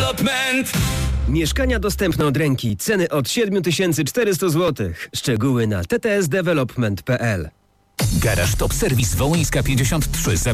Development. Mieszkania dostępne od ręki. Ceny od 7400 zł. Szczegóły na ttsdevelopment.pl. Garaż Top Service Wołyńska 53.